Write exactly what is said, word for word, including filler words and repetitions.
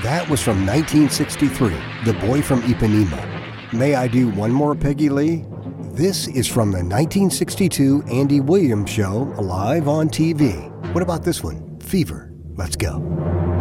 That was from nineteen sixty-three, The Boy from Ipanema. May I do one more, Peggy Lee? This is from the nineteen sixty-two Andy Williams Show, live on T V. What about this one? Fever. Let's go.